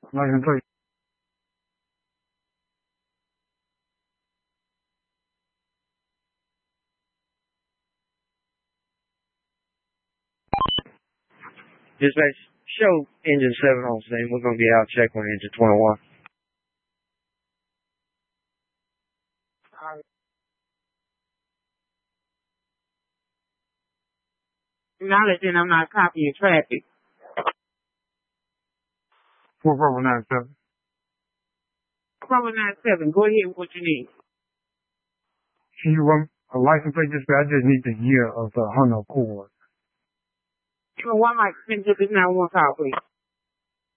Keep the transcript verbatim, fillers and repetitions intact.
License plate. Dispatch, show engine seven on scene. We're going to get out check on engine twenty-one. Acknowledging I'm not copying traffic. four four nine seven. four nine seven, go ahead with what you need. Can you run a license plate dispatch? I just need the year of the Honda Accord. Well, why am I expensive? It's not one call, please.